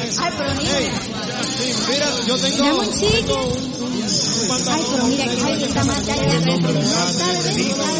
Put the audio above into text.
Ay, pero mira. Sí, mira, yo tengo... Dame un chicle. Ay, pero mira que hay esta mata de